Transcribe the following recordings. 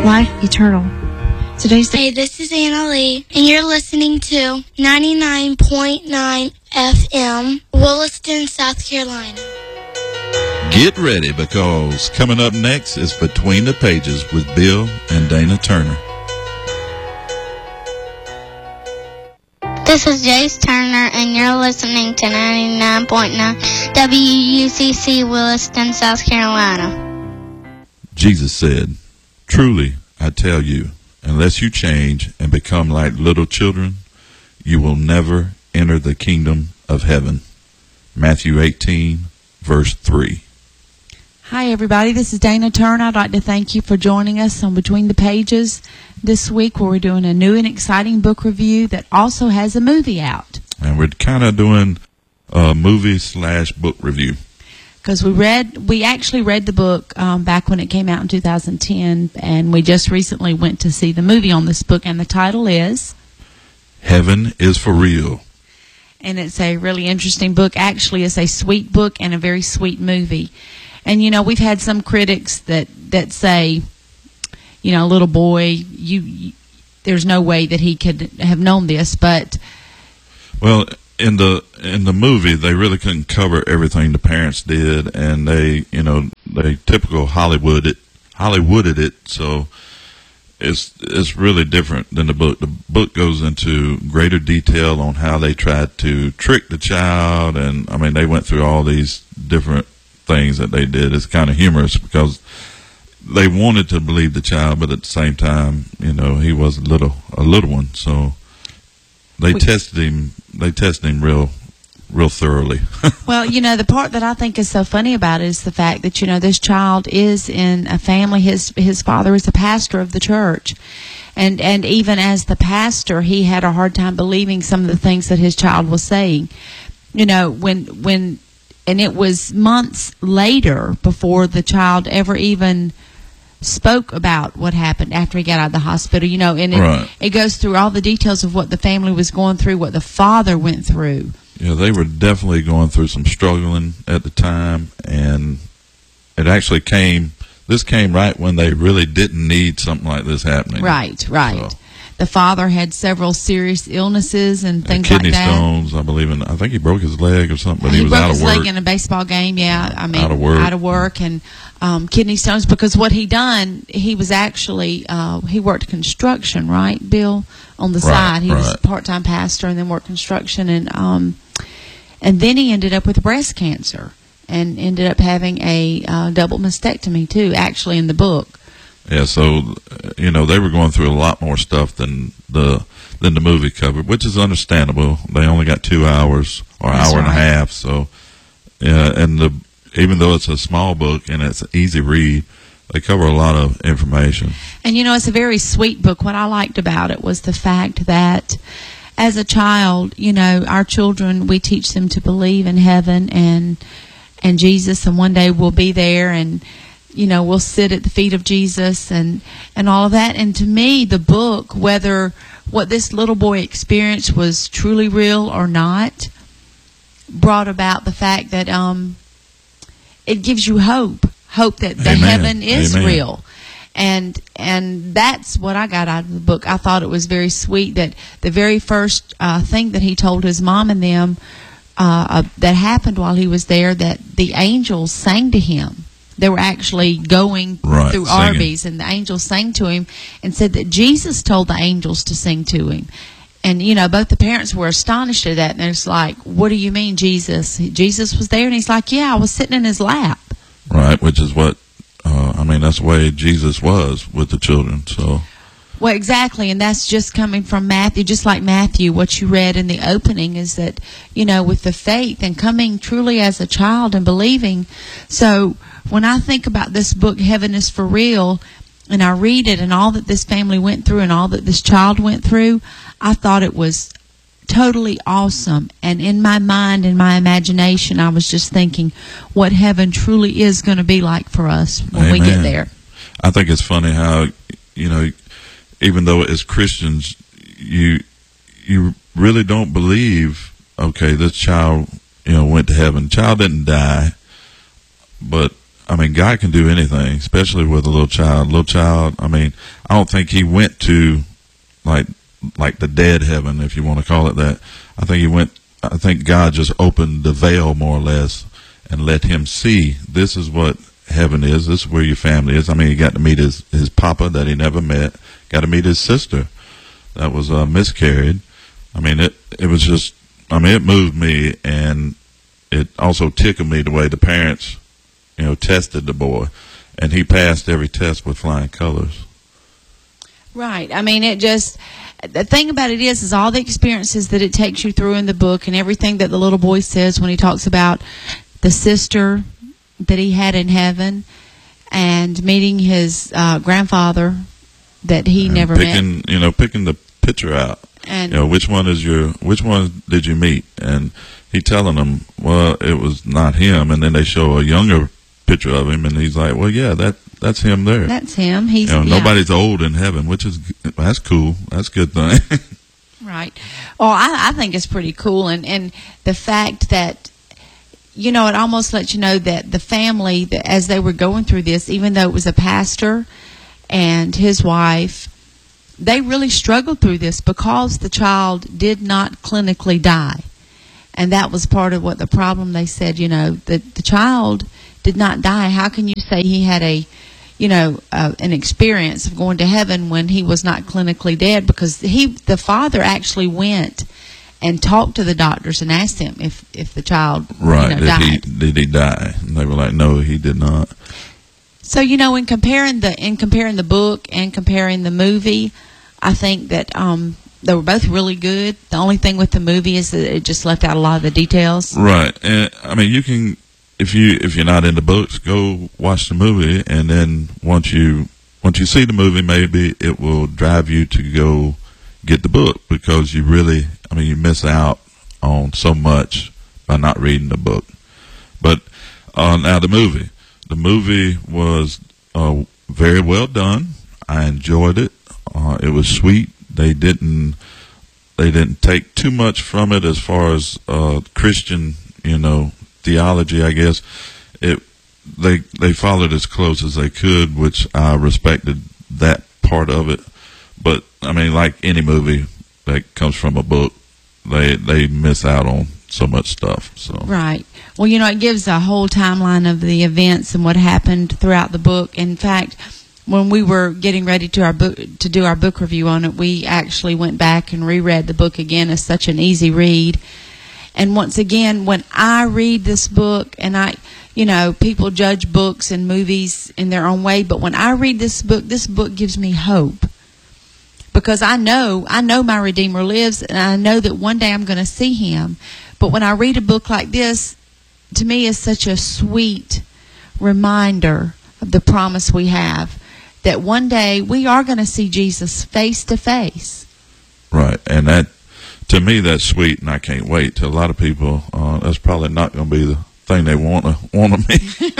life eternal. Hey, this is Anna Lee, and you're listening to 99.9 FM, Williston, South Carolina. Get ready, because coming up next is Between the Pages with Bill and Dana Turner. This is Jace Turner, and you're listening to 99.9 WUCC, Williston, South Carolina. Jesus said, "Truly, I tell you, unless you change and become like little children, you will never enter the kingdom of heaven." Matthew 18, verse 3. Hi, everybody. This is Dana Turner. I'd like to thank you for joining us on Between the Pages this week, where we're doing a new and exciting book review that also has a movie out. And we're kind of doing a movie/book review. Because we actually read the book back when it came out in 2010, and we just recently went to see the movie on this book, and the title is Heaven is for Real. And it's a really interesting book. Actually, it's a sweet book and a very sweet movie. And, you know, we've had some critics that say, you know, little boy, there's no way that he could have known this, but... Well, in the movie, they really couldn't cover everything the parents did, and they typical Hollywooded it, so it's really different than the book. The book goes into greater detail on how they tried to trick the child, and I mean, they went through all these different things that they did. It's kind of humorous because they wanted to believe the child, but at the same time, you know, he was a little one, so they tested him real thoroughly. Well, you know, the part that I think is so funny about it is the fact that, you know, this child is in a family. His father is a pastor of the church, and even as the pastor, he had a hard time believing some of the things that his child was saying. You know, and it was months later before the child ever even spoke about what happened after he got out of the hospital, you know, and it goes through all the details of what the family was going through, what the father went through. Yeah, they were definitely going through some struggling at the time, and it actually came right when they really didn't need something like this happening. Right. So, the father had several serious illnesses and things like that. Kidney stones, I believe. I think he broke his leg or something, but he was out of work. He broke his leg in a baseball game, yeah. I mean, out of work. And kidney stones, because what he done, he was actually, he worked construction, right, Bill? On the side. He was a part-time pastor and then worked construction. And then he ended up with breast cancer and ended up having a double mastectomy, too, actually, in the book. Yeah, so, you know, they were going through a lot more stuff than the movie covered, which is understandable. They only got 2 hours or That's hour and a right. half, so, yeah, and even though it's a small book and it's an easy read, they cover a lot of information. And, you know, it's a very sweet book. What I liked about it was the fact that as a child, you know, our children, we teach them to believe in heaven and Jesus, and one day we'll be there, and you know, we'll sit at the feet of Jesus and all of that. And to me, the book, whether what this little boy experienced was truly real or not, brought about the fact that it gives you hope that the heaven is real. And that's what I got out of the book. I thought it was very sweet that the very first thing that he told his mom and them that happened while he was there, that the angels sang to him. They were actually going through Arby's, and the angels sang to him and said that Jesus told the angels to sing to him. And, you know, both the parents were astonished at that. And it's like, what do you mean, Jesus? Jesus was there? And he's like, yeah, I was sitting in his lap. Right, which is what, that's the way Jesus was with the children, so... Well, exactly, and that's just coming from Matthew. Just like Matthew, what you read in the opening is that, you know, with the faith and coming truly as a child and believing. So when I think about this book, Heaven is for Real, and I read it and all that this family went through and all that this child went through, I thought it was totally awesome. And in my mind, in my imagination, I was just thinking what heaven truly is going to be like for us when we get there. I think it's funny how, you know, even though as Christians, you really don't believe, okay, this child, you know, went to heaven. The child didn't die, but I mean, God can do anything, especially with a little child. Little child, I mean, I don't think he went to like the dead heaven, if you want to call it that. I think God just opened the veil more or less and let him see this is what heaven is. This is where your family is. I mean, he got to meet his papa that he never met. Got to meet his sister that was miscarried. I mean, it was just, I mean, it moved me, and it also tickled me the way the parents, tested the boy, and he passed every test with flying colors. Right. I mean, the thing about it is all the experiences that it takes you through in the book, and everything that the little boy says when he talks about the sister that he had in heaven, and meeting his grandfather that he never met. Picking the picture out. And which one did you meet? And he telling them, well, it was not him. And then they show a younger picture of him, and he's like, well, yeah, that's him there. That's him. He's nobody's old in heaven, that's cool. That's a good thing. Right. Well, I think it's pretty cool, and the fact that it almost lets you know that the family, that as they were going through this, even though it was a pastor and his wife, they really struggled through this because the child did not clinically die. And that was part of what the problem. They said, that the child did not die. How can you say he had an experience of going to heaven when he was not clinically dead? Because the father actually went and talked to the doctors and asked them if the child died. Did he die? And they were like, no, he did not. So in comparing the book and comparing the movie, I think that they were both really good. The only thing with the movie is that it just left out a lot of the details. Right. And I mean, you can, if you're not into books, go watch the movie, and then once you see the movie, maybe it will drive you to go get the book, because you miss out on so much by not reading the book. But now the movie was very well done. I enjoyed it. It was sweet. They didn't take too much from it as far as Christian, theology, I guess. They followed as close as they could, which I respected that part of it. But I mean, like any movie that comes from a book, they miss out on so much stuff. So right. Well, it gives a whole timeline of the events and what happened throughout the book. In fact, when we were getting ready to do our book review on it, we actually went back and reread the book again. It's such an easy read. And once again, when I read this book, and people judge books and movies in their own way, but when I read this book gives me hope. Because I know my Redeemer lives, and I know that one day I'm going to see him. But when I read a book like this, to me is such a sweet reminder of the promise we have, that one day we are going to see Jesus face to face. Right. And that, to me, that's sweet, and I can't wait. To a lot of people, that's probably not going to be the thing they want to meet.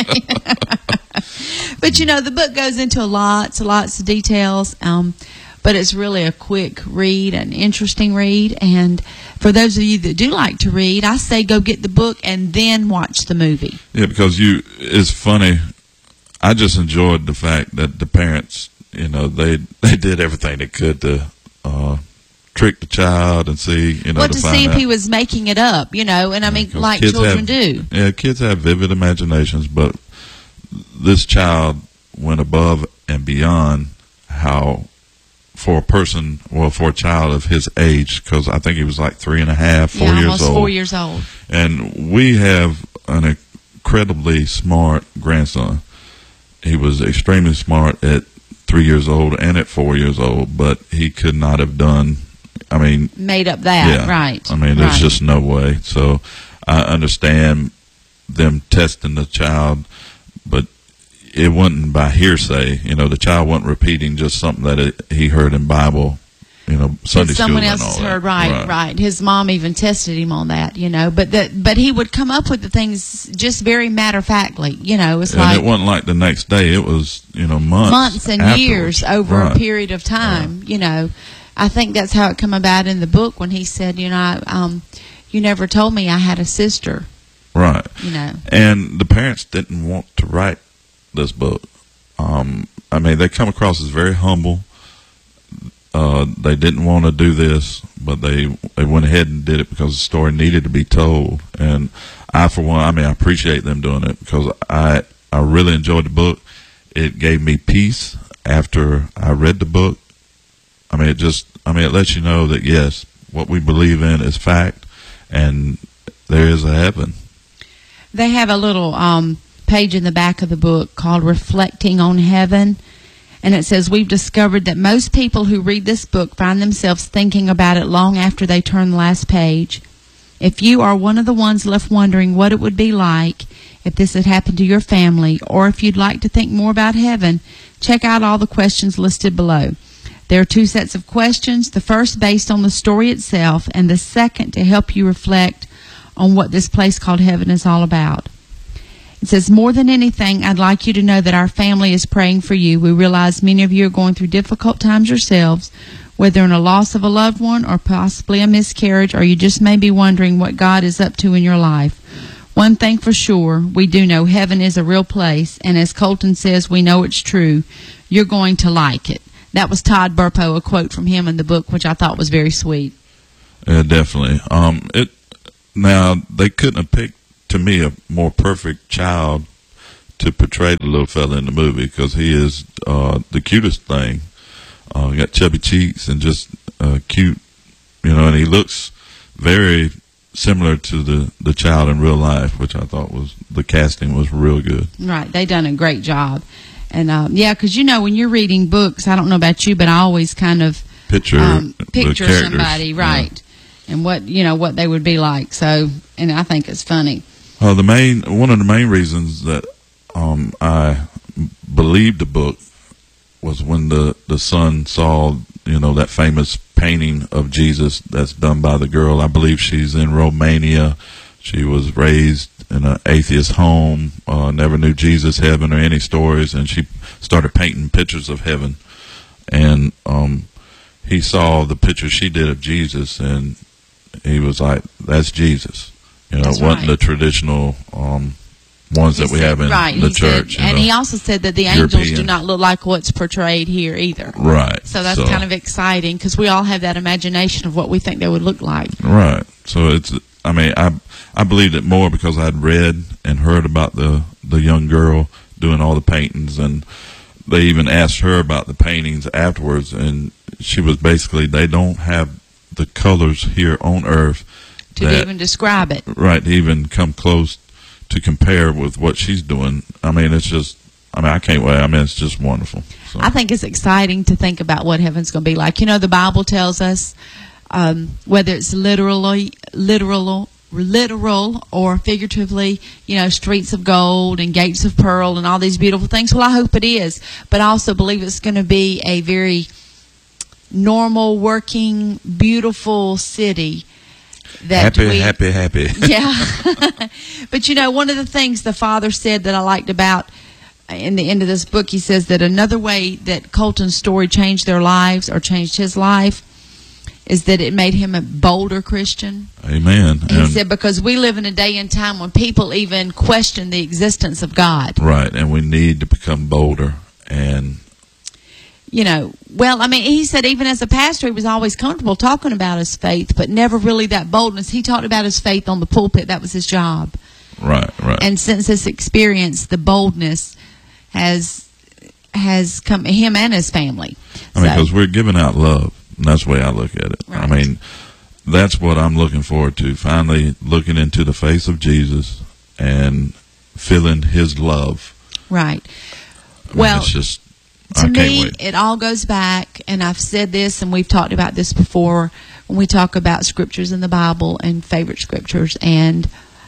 But the book goes into lots of details. But it's really a quick read, an interesting read. And for those of you that do like to read, I say go get the book and then watch the movie. Yeah, because it's funny. I just enjoyed the fact that the parents, they did everything they could to trick the child and see, to see if he was making it up, and I mean, like children do. Yeah, kids have vivid imaginations, but this child went above and beyond how, for a child of his age, because I think he was like 3.5, 4 years almost old. 4 years old. And we have an incredibly smart grandson. He was extremely smart at 3 years old and at 4 years old, but he could not have made up that, right. I mean, there's just no way. So I understand them testing the child, but it wasn't by hearsay. The child wasn't repeating just something that he heard in Bible, Sunday school. Someone else has heard, right. His mom even tested him on that, But he would come up with the things just very matter-of-factly, It's and it wasn't like the next day. It was, months and afterwards. Years over a period of time, I think that's how it come about in the book when he said, you never told me I had a sister. Right. And the parents didn't want to write this book. I mean, they come across as very humble. They didn't want to do this, but they went ahead and did it because the story needed to be told. And I, for one, I appreciate them doing it because I really enjoyed the book. It gave me peace after I read the book. It lets you know that, yes, what we believe in is fact, and there is a heaven. They have a little page in the back of the book called Reflecting on Heaven, and it says, we've discovered that most people who read this book find themselves thinking about it long after they turn the last page. If you are one of the ones left wondering what it would be like if this had happened to your family, or if you'd like to think more about heaven, check out all the questions listed below. There are 2 sets of questions, the first based on the story itself, and the second to help you reflect on what this place called heaven is all about. It says, more than anything, I'd like you to know that our family is praying for you. We realize many of you are going through difficult times yourselves, whether in a loss of a loved one or possibly a miscarriage, or you just may be wondering what God is up to in your life. One thing for sure, we do know heaven is a real place, and as Colton says, we know it's true. You're going to like it. That was Todd Burpo, a quote from him in the book, which I thought was very sweet. Yeah, definitely. Now, they couldn't have picked, to me, a more perfect child to portray the little fella in the movie, because he is the cutest thing. He got chubby cheeks and just cute, and he looks very similar to the child in real life, which I thought the casting was real good. Right. They done a great job. And, because, when you're reading books, I don't know about you, but I always kind of picture somebody, right, yeah, and what they would be like. So, and I think it's funny. One of the main reasons that I believed the book was when the son saw, that famous painting of Jesus that's done by the girl. I believe she's in Romania. She was raised in an atheist home, never knew Jesus, heaven, or any stories, and she started painting pictures of heaven. And he saw the picture she did of Jesus, and he was like, that's Jesus. It wasn't the traditional ones that we have in the church. And he also said that the angels do not look like what's portrayed here either. Right. So that's kind of exciting, because we all have that imagination of what we think they would look like. Right. So I believed it more because I'd read and heard about the young girl doing all the paintings, and they even asked her about the paintings afterwards, and she was basically, they don't have the colors here on Earth to even describe it. Right, to even come close to compare with what she's doing. It's just, I can't wait. It's just wonderful. So. I think it's exciting to think about what heaven's going to be like. The Bible tells us, whether it's literal or figuratively, streets of gold and gates of pearl and all these beautiful things. Well, I hope it is, but I also believe it's going to be a very normal, working, beautiful city. Happy. Yeah. But one of the things the father said that I liked about in the end of this book, he says that another way that Colton's story changed their lives, or changed his life, is that it made him a bolder Christian. Amen. He said, because we live in a day and time when people even question the existence of God. Right, and we need to become bolder. And he said even as a pastor, he was always comfortable talking about his faith, but never really that boldness. He talked about his faith on the pulpit. That was his job. Right. And since this experience, the boldness has come to him and his family. Because we're giving out love. And that's the way I look at it. Right. That's what I'm looking forward to. Finally looking into the face of Jesus and feeling his love. Right. Well, it's just, to me, it all goes back, and I've said this, and we've talked about this before when we talk about scriptures in the Bible and favorite scriptures. And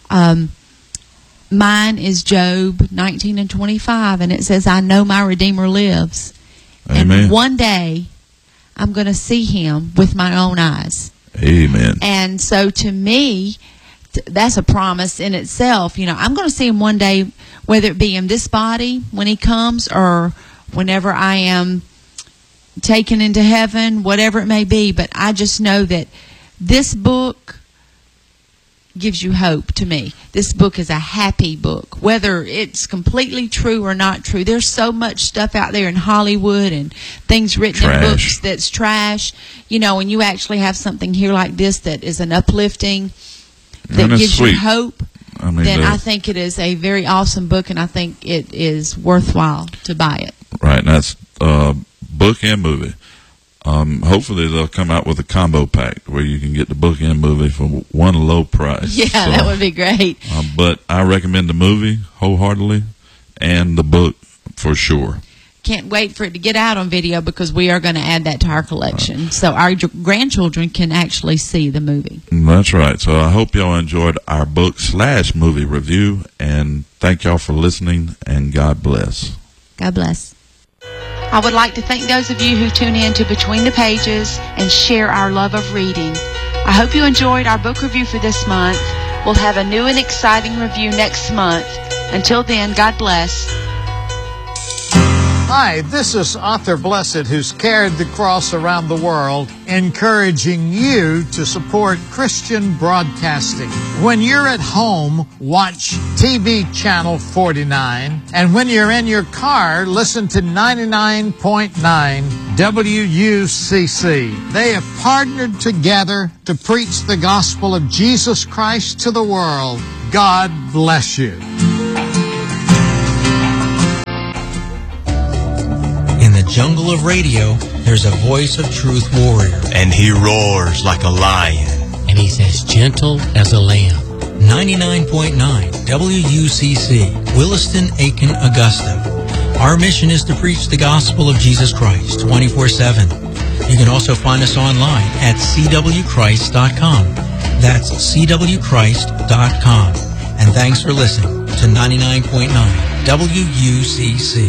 mine is Job 19:25, and it says, I know my Redeemer lives. Amen. And one day, I'm going to see him with my own eyes. Amen. And so to me, that's a promise in itself. I'm going to see him one day, whether it be in this body when he comes, or whenever I am taken into heaven, whatever it may be. But I just know that this book gives you hope to me. This book is a happy book, whether it's completely true or not true. There's so much stuff out there in Hollywood and things written in books that's trash. You know, and you actually have something here like this that is an uplifting, that gives you hope. I think it is a very awesome book, and I think it is worthwhile to buy it. Right, and that's book and movie. Hopefully they'll come out with a combo pack where you can get the book and movie for one low price. Yeah, so, that would be great. But I recommend the movie wholeheartedly and the book for sure. Can't wait for it to get out on video because we are going to add that to our collection. So our grandchildren can actually see the movie. That's right. So I hope y'all enjoyed our book/movie review, and thank y'all for listening, and God bless. God bless. I would like to thank those of you who tune in to Between the Pages and share our love of reading. I hope you enjoyed our book review for this month. We'll have a new and exciting review next month. Until then, God bless. Hi, this is Arthur Blessed, who's carried the cross around the world, encouraging you to support Christian broadcasting. When you're at home, watch TV Channel 49, and when you're in your car, listen to 99.9 WUCC. They have partnered together to preach the gospel of Jesus Christ to the world. God bless you. In the jungle of radio, there's a voice of truth warrior. And he roars like a lion. And he's as gentle as a lamb. 99.9 WUCC, Williston, Aiken, Augusta. Our mission is to preach the gospel of Jesus Christ 24/7. You can also find us online at cwchrist.com. That's cwchrist.com. And thanks for listening to 99.9 WUCC.